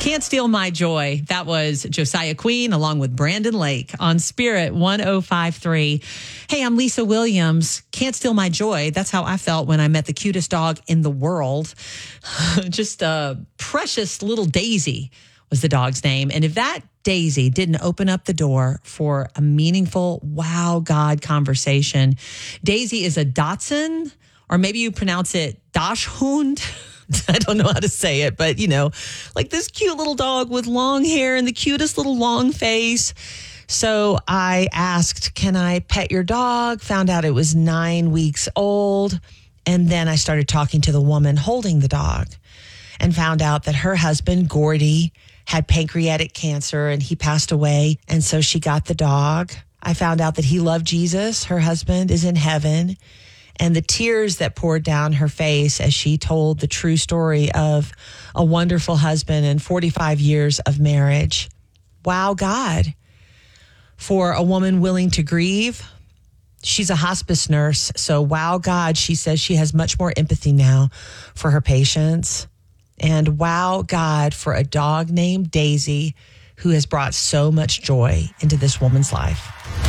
Can't Steal My Joy. That was Josiah Queen along with Brandon Lake on Spirit 105.3. Hey, I'm Lisa Williams. Can't Steal My Joy. That's how I felt when I met the cutest dog in the world. Just a precious little Daisy was the dog's name. And if that Daisy didn't open up the door for a meaningful wow God conversation, Daisy is a Dachshund, or maybe you pronounce it Dachshund. I don't know how to say it, but, like this cute little dog with long hair and the cutest little long face. So I asked, can I pet your dog? Found out it was 9 weeks old. And then I started talking to the woman holding the dog and found out that her husband, Gordy, had pancreatic cancer and he passed away. And so she got the dog. I found out that he loved Jesus. Her husband is in heaven. And the tears that poured down her face as she told the true story of a wonderful husband and 45 years of marriage. Wow, God. For a woman willing to grieve. She's a hospice nurse. So wow, God, she says she has much more empathy now for her patients. And wow, God, for a dog named Daisy who has brought so much joy into this woman's life.